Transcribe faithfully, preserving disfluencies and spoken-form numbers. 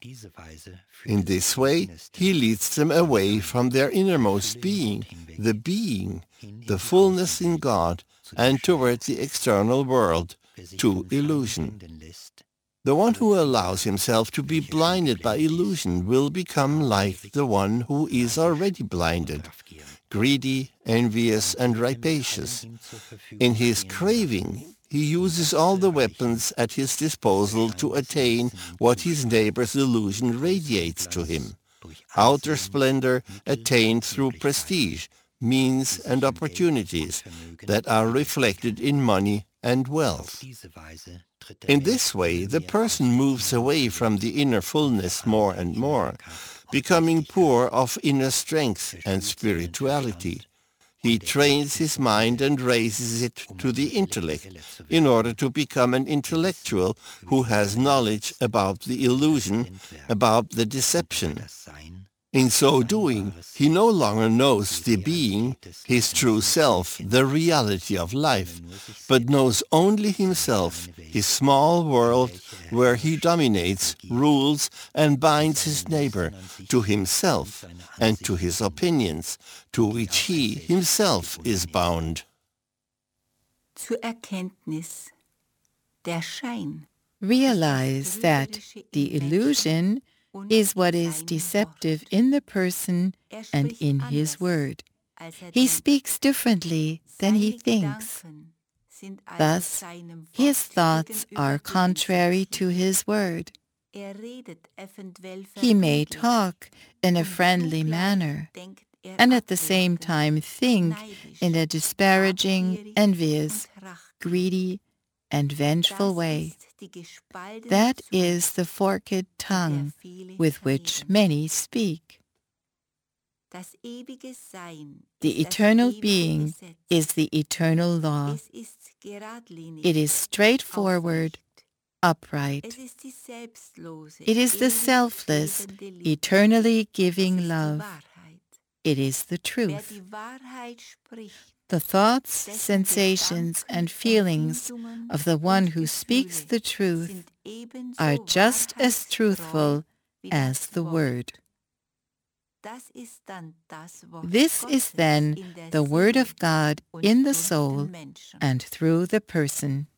In this way, he leads them away from their innermost being, the being, the fullness in God, and toward the external world, to illusion. The one who allows himself to be blinded by illusion will become like the one who is already blinded, greedy, envious, and rapacious. In his craving, he uses all the weapons at his disposal to attain what his neighbor's illusion radiates to him. Outer splendor attained through prestige, means, and opportunities that are reflected in money and wealth. In this way, the person moves away from the inner fullness more and more, becoming poor of inner strength and spirituality. He trains his mind and raises it to the intellect in order to become an intellectual who has knowledge about the illusion, about the deception. In so doing, he no longer knows the being, his true self, the reality of life, but knows only himself, his small world where he dominates, rules, and binds his neighbor to himself and to his opinions, to which he himself is bound. Zur Erkenntnis, der Schein. Realize that the illusion is what is deceptive in the person and in his word. He speaks differently than he thinks. Thus, his thoughts are contrary to his word. He may talk in a friendly manner, and at the same time think in a disparaging, envious, greedy, and vengeful way. That is the forked tongue with which many speak. The eternal being is the eternal law. It is straightforward, upright. It is the selfless, eternally giving love. It is the truth. The thoughts, sensations, and feelings of the one who speaks the truth are just as truthful as the word. This is then the word of God in the soul and through the person.